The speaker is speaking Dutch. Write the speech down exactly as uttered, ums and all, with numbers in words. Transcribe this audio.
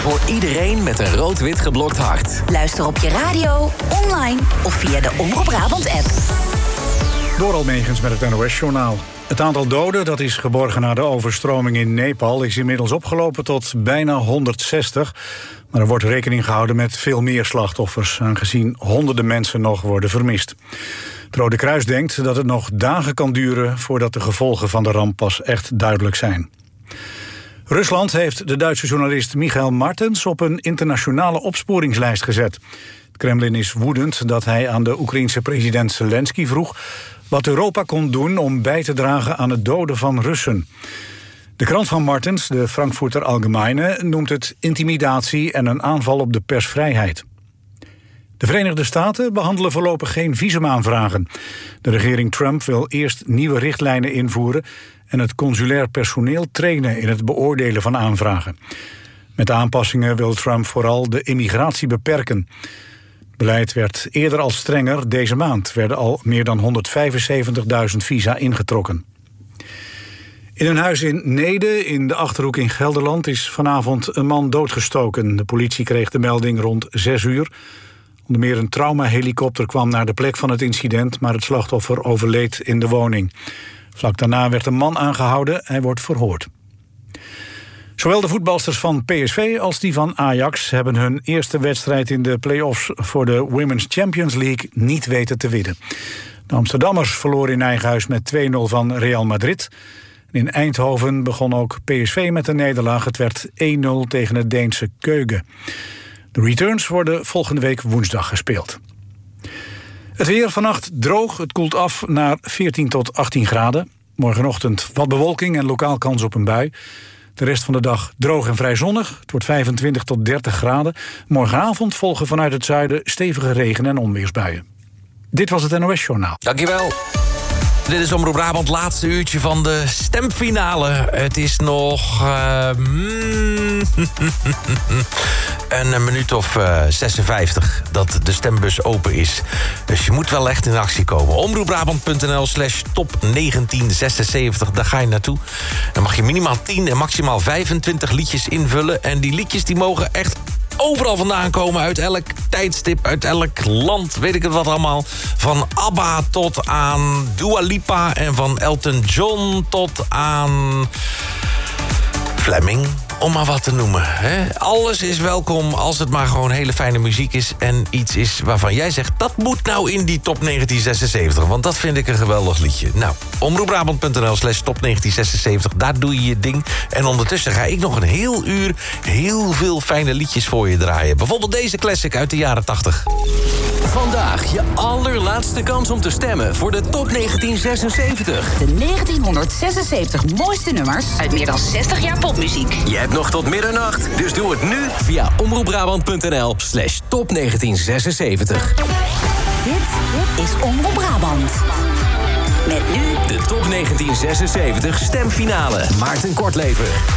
Voor iedereen met een rood-wit geblokt hart. Luister op je radio, online of via de Omroep Brabant-app. Door Almegens met het N O S-journaal. Het aantal doden dat is geborgen na de overstroming in Nepal is inmiddels opgelopen tot bijna honderdzestig. Maar er wordt rekening gehouden met veel meer slachtoffers, aangezien honderden mensen nog worden vermist. Het Rode Kruis denkt dat het nog dagen kan duren voordat de gevolgen van de ramp pas echt duidelijk zijn. Rusland heeft de Duitse journalist Michael Martens op een internationale opsporingslijst gezet. Het Kremlin is woedend dat hij aan de Oekraïense president Zelensky vroeg wat Europa kon doen om bij te dragen aan het doden van Russen. De krant van Martens, de Frankfurter Allgemeine, noemt het intimidatie en een aanval op de persvrijheid. De Verenigde Staten behandelen voorlopig geen visumaanvragen. De regering Trump wil eerst nieuwe richtlijnen invoeren en het consulair personeel trainen in het beoordelen van aanvragen. Met de aanpassingen wil Trump vooral de immigratie beperken. Het beleid werd eerder al strenger. Deze maand werden al meer dan honderdvijfenzeventigduizend visa ingetrokken. In een huis in Neede, in de Achterhoek in Gelderland, is vanavond een man doodgestoken. De politie kreeg de melding rond zes uur. Onder meer een traumahelikopter kwam naar de plek van het incident, maar het slachtoffer overleed in de woning. Vlak daarna werd een man aangehouden. Hij wordt verhoord. Zowel de voetbalsters van P S V als die van Ajax hebben hun eerste wedstrijd in de play-offs voor de Women's Champions League niet weten te winnen. De Amsterdammers verloren in eigen huis met twee nul van Real Madrid. In Eindhoven begon ook P S V met een nederlaag. Het werd één nul tegen het Deense Køge. De returns worden volgende week woensdag gespeeld. Het weer vannacht droog. Het koelt af naar veertien tot achttien graden. Morgenochtend wat bewolking en lokaal kans op een bui. De rest van de dag droog en vrij zonnig. Het wordt vijfentwintig tot dertig graden. Morgenavond volgen vanuit het zuiden stevige regen- en onweersbuien. Dit was het N O S-journaal. Dankjewel. Dit is Omroep Brabant, laatste uurtje van de stemfinale. Het is nog uh, mm, een minuut of uh, zesenvijftig dat de stembus open is. Dus je moet wel echt in actie komen. omroepbrabant.nl slash top negentien zesenzeventig, daar ga je naartoe. Dan mag je minimaal tien en maximaal vijfentwintig liedjes invullen. En die liedjes die mogen echt overal vandaan komen, uit elk tijdstip, uit elk land, weet ik het wat allemaal. Van ABBA tot aan Dua Lipa en van Elton John tot aan Fleming, om maar wat te noemen. Hè? Alles is welkom als het maar gewoon hele fijne muziek is en iets is waarvan jij zegt, dat moet nou in die top negentien zesenzeventig, want dat vind ik een geweldig liedje. Nou, omroepbrabant.nl slash top negentien zesenzeventig, daar doe je je ding. En ondertussen ga ik nog een heel uur heel veel fijne liedjes voor je draaien. Bijvoorbeeld deze classic uit de jaren tachtig. Vandaag je allerlaatste kans om te stemmen voor de top negentien zesenzeventig. De negentienhonderdzesenzeventig mooiste nummers uit meer dan zestig jaar popmuziek. Je hebt nog tot middernacht, dus doe het nu via omroepbrabant.nl slash top negentien zesenzeventig. Dit is Omroep Brabant. Met nu de top negentien zesenzeventig stemfinale. Maarten Kortlever.